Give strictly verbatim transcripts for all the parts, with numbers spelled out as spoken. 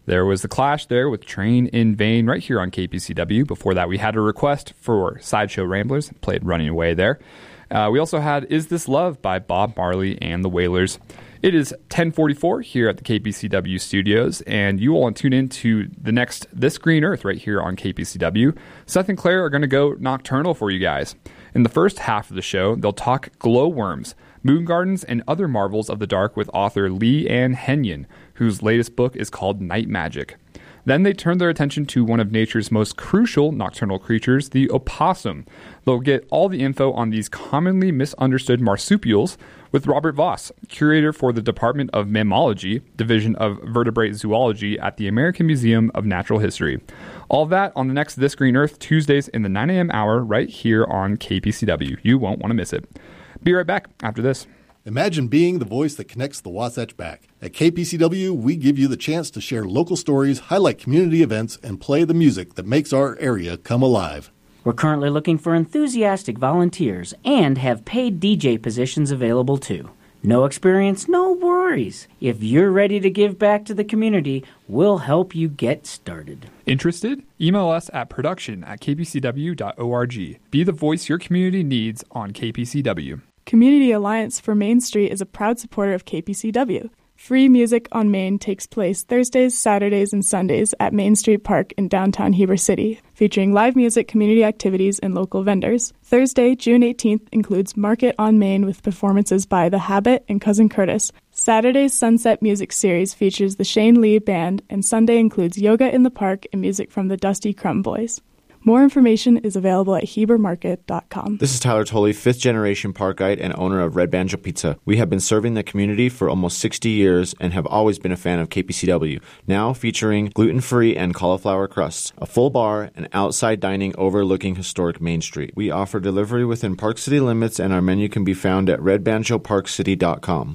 There was The Clash there with Train in Vain right here on K P C W. Before that, we had a request for Sideshow Ramblers, played Running Away there. Uh, we also had Is This Love by Bob Marley and the Wailers. It is ten forty-four here at the K P C W studios, and you will tune in to the next This Green Earth right here on K P C W. Seth and Claire are going to go nocturnal for you guys. In the first half of the show, they'll talk glowworms, moon gardens, and other marvels of the dark with author Lee Ann Henyon, whose latest book is called Night Magic. Then they turn their attention to one of nature's most crucial nocturnal creatures, the opossum. They'll get all the info on these commonly misunderstood marsupials with Robert Voss, curator for the Department of Mammalogy, Division of Vertebrate Zoology at the American Museum of Natural History. All that on the next This Green Earth, Tuesdays in the nine a.m. hour right here on K P C W. You won't want to miss it. Be right back after this. Imagine being the voice that connects the Wasatch back. At K P C W, we give you the chance to share local stories, highlight community events, and play the music that makes our area come alive. We're currently looking for enthusiastic volunteers and have paid D J positions available too. No experience, no worries. If you're ready to give back to the community, we'll help you get started. Interested? Email us at production at k p c w dot org. Be the voice your community needs on K P C W. Community Alliance for Main Street is a proud supporter of K P C W. Free Music on Main takes place Thursdays, Saturdays, and Sundays at Main Street Park in downtown Heber City, featuring live music, community activities, and local vendors. Thursday, June eighteenth, includes Market on Main with performances by The Habit and Cousin Curtis. Saturday's Sunset Music Series features the Shane Lee Band, and Sunday includes Yoga in the Park and music from the Dusty Crumb Boys. More information is available at heber market dot com. This is Tyler Tolley, fifth-generation park guide and owner of Red Banjo Pizza. We have been serving the community for almost sixty years and have always been a fan of K P C W, now featuring gluten-free and cauliflower crusts, a full bar, and outside dining overlooking historic Main Street. We offer delivery within Park City limits, and our menu can be found at red banjo park city dot com.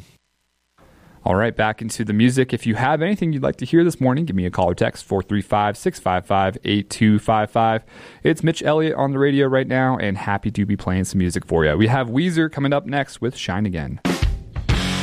All right, back into the music. If you have anything you'd like to hear this morning, give me a call or text, four three five, six five five, eight two five five. It's Mitch Elliott on the radio right now, and happy to be playing some music for you. We have Weezer coming up next with Shine Again.